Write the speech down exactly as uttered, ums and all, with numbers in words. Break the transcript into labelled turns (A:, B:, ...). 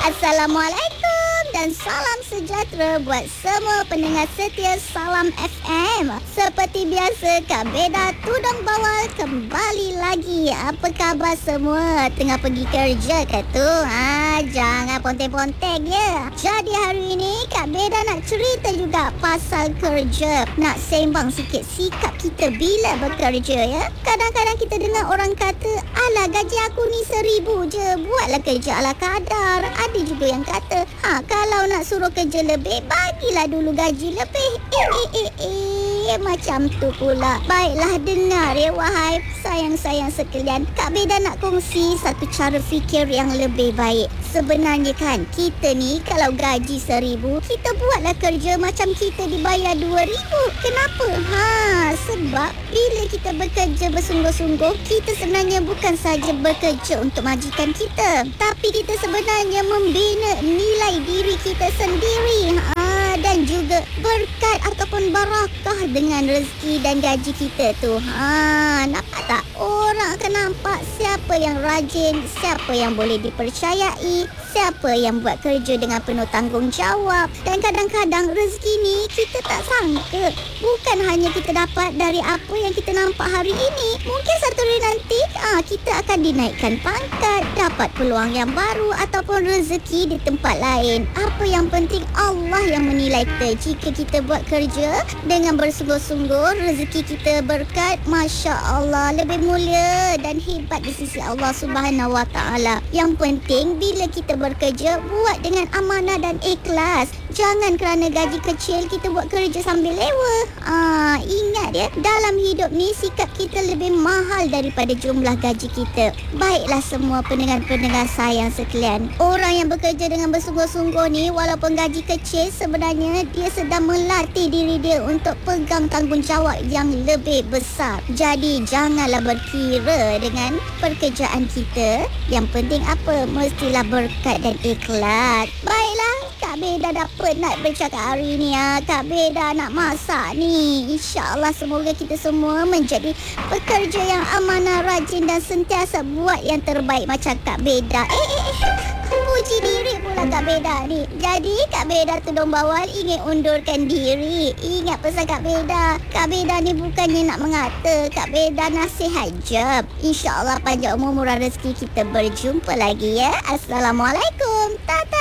A: Assalamualaikum dan salam sejahtera buat semua pendengar setia Salam F M. Seperti biasa, Kak Beda tudung bawal kembali lagi. Apa khabar semua? Tengah pergi kerja ke tu? Ha, jangan ponteng-ponteng ya. Jadi hari ini Kak Beda nak cerita juga pasal kerja. Nak sembang sikit sikap kita bila bekerja ya. Kadang-kadang kita dengar orang kata, alah gaji aku ni seribu je, buatlah kerja ala kadar. Ada juga yang kata, ha, kalau nak suruh kerja lebih, bagilah dulu gaji lebih. Eh, eh, eh, eh, macam tu pula. Baiklah dengar ya wahai sayang-sayang sekalian. Kak Beda nak kongsi satu cara fikir yang lebih baik. Sebenarnya kan, kita ni kalau gaji seribu, kita buatlah kerja macam kita dibayar dua ribu. Kenapa? Ha, sebab bila kita bekerja bersungguh-sungguh, kita sebenarnya bukan saja bekerja untuk majikan kita, tapi kita sebenarnya membina nilai diri kita sendiri. Ha, dan juga berkat ataupun barakah dengan rezeki dan gaji kita tu. Ha, nampak tak? Orang akan nampak siapa yang rajin, siapa yang boleh dipercayai, siapa yang buat kerja dengan penuh tanggungjawab. Dan kadang-kadang rezeki ni kita tak sangka. Bukan hanya kita dapat dari apa yang kita nampak hari ini. Mungkin satu hari nanti ah, kita akan dinaikkan pangkat, dapat peluang yang baru ataupun rezeki di tempat lain. Apa yang penting, Allah yang menilai kita. Jika kita buat kerja dengan bersungguh-sungguh, rezeki kita berkat, Masya Allah, lebih mulia dan hebat di sisi Allah Subhanahu Wa Taala. Yang penting bila kita bekerja, buat dengan amanah dan ikhlas. Jangan kerana gaji kecil kita buat kerja sambil lewa. Ah, ingat ya, dalam hidup ni sikap kita lebih mahal daripada jumlah gaji kita. Baiklah semua pendengar-pendengar sayang sekalian. Orang yang bekerja dengan bersungguh-sungguh ni, walaupun gaji kecil, sebenarnya dia sedang melatih diri dia untuk pegang tanggungjawab yang lebih besar. Jadi janganlah berkira dengan pekerjaan kita. Yang penting apa? Mestilah berkat dan ikhlas. Baiklah, Kak Beda dah penat bercakap hari ni ya. Kak Beda nak masak ni. InsyaAllah semoga kita semua menjadi pekerja yang amanah, rajin dan sentiasa buat yang terbaik macam Kak Beda. Eh, eh, eh. Puji diri pula Kak Beda ni. Jadi Kak Beda tudung bawal ingin undurkan diri. Ingat pesan Kak Beda. Kak Beda ni bukannya nak mengata. Kak Beda nasihat je. InsyaAllah panjang umur murah rezeki, kita berjumpa lagi ya. Assalamualaikum. Tata.